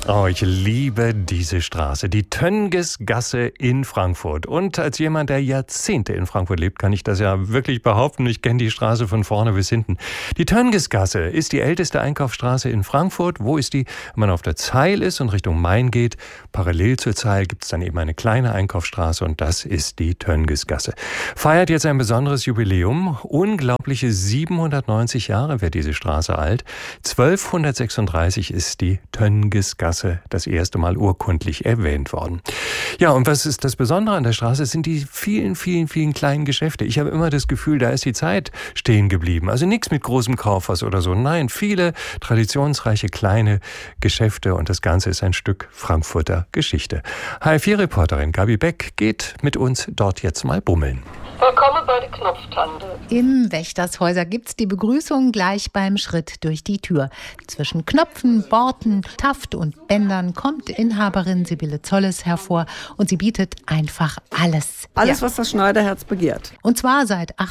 Oh, ich liebe diese Straße, die Tönniesgasse in Frankfurt. Und als jemand, der Jahrzehnte in Frankfurt lebt, kann ich das ja wirklich behaupten. Ich kenne die Straße von vorne bis hinten. Die Tönniesgasse ist die älteste Einkaufsstraße in Frankfurt. Wo ist die? Wenn man auf der Zeil ist und Richtung Main geht, parallel zur Zeil gibt es dann eben eine kleine Einkaufsstraße und das ist die Tönniesgasse. Feiert jetzt ein besonderes Jubiläum. Unglaubliche 790 Jahre wird diese Straße alt. 1236 ist die Tönniesgasse das erste Mal urkundlich erwähnt worden. Ja, und was ist das Besondere an der Straße? Es sind die vielen, vielen, vielen kleinen Geschäfte. Ich habe immer das Gefühl, da ist die Zeit stehen geblieben. Also nichts mit großem Kaufhaus oder so. Nein, viele traditionsreiche kleine Geschäfte und das Ganze ist ein Stück Frankfurter Geschichte. HR4-Reporterin Gabi Beck geht mit uns dort jetzt mal bummeln. Willkommen bei der Knopftante. Im Wächtershäuser gibt's die Begrüßung gleich beim Schritt durch die Tür. Zwischen Knöpfen, Borten, Taft und Bändern kommt Inhaberin Sibylle Zolles hervor und sie bietet einfach alles. Alles, was das Schneiderherz begehrt. Und zwar seit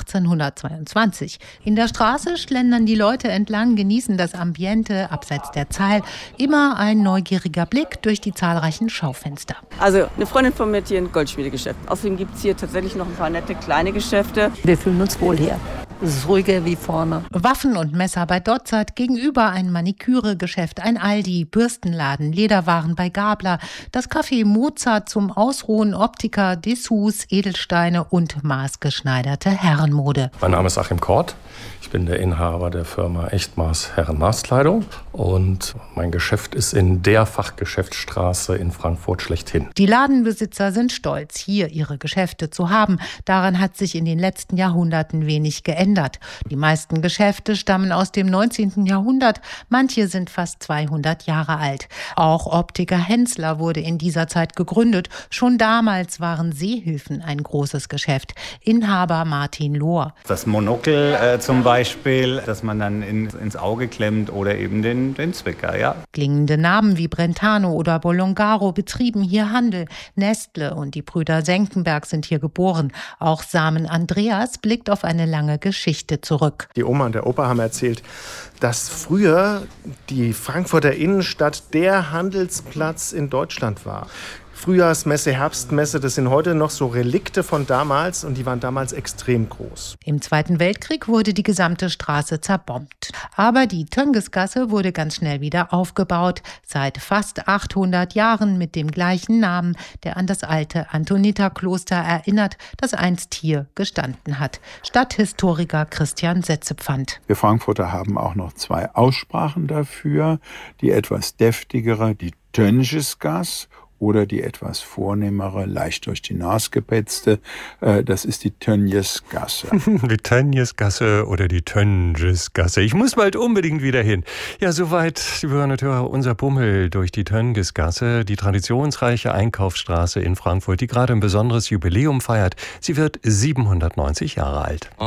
1822. In der Straße schlendern die Leute entlang, genießen das Ambiente abseits der Zeil. Immer ein neugieriger Blick durch die zahlreichen Schaufenster. Also eine Freundin von mir hat hier ein Goldschmiedegeschäft. Außerdem gibt es hier tatsächlich noch ein paar nette kleine Geschäfte. Wir fühlen uns wohl hier. Es ist ruhiger wie vorne. Waffen und Messer bei Dotzert, gegenüber ein Maniküregeschäft, ein Aldi, Bürstenladen, Lederwaren bei Gabler, das Café Mozart zum Ausruhen, Optiker, Dessous, Edelsteine und maßgeschneiderte Herrenmode. Mein Name ist Achim Kort. Ich bin der Inhaber der Firma Echtmaß Herrenmaßkleidung und mein Geschäft ist in der Fachgeschäftsstraße in Frankfurt schlechthin. Die Ladenbesitzer sind stolz, hier ihre Geschäfte zu haben. Daran hat sich in den letzten Jahrhunderten wenig geändert. Die meisten Geschäfte stammen aus dem 19. Jahrhundert, manche sind fast 200 Jahre alt. Auch Optiker Hensler wurde in dieser Zeit gegründet. Schon damals waren Sehhilfen ein großes Geschäft. Inhaber Martin Lohr. Das Monokel zum Beispiel, das man dann ins Auge klemmt oder eben den Zwicker, ja. Klingende Namen wie Brentano oder Bolongaro betrieben hier Handel. Nestle und die Brüder Senckenberg sind hier geboren. Auch Samen Andreas blickt auf eine lange Geschichte zurück. Die Oma und der Opa haben erzählt, dass früher die Frankfurter Innenstadt der Handelsplatz in Deutschland war. Frühjahrsmesse, Herbstmesse, das sind heute noch so Relikte von damals und die waren damals extrem groß. Im Zweiten Weltkrieg wurde die gesamte Straße zerbombt. Aber die Tönniesgasse wurde ganz schnell wieder aufgebaut. Seit fast 800 Jahren mit dem gleichen Namen, der an das alte Antoniterkloster erinnert, das einst hier gestanden hat. Stadthistoriker Christian Setzepfand. Wir Frankfurter haben auch noch zwei Aussprachen dafür. Die etwas deftigere, die Tönniesgasse, oder die etwas vornehmere, leicht durch die Nase gepetzte, das ist die Tönniesgasse. Die Tönniesgasse oder die Tönniesgasse. Ich muss bald unbedingt wieder hin. Ja, soweit, liebe Hörerinnen und Hörer, unser Bummel durch die Tönniesgasse, die traditionsreiche Einkaufsstraße in Frankfurt, die gerade ein besonderes Jubiläum feiert. Sie wird 790 Jahre alt.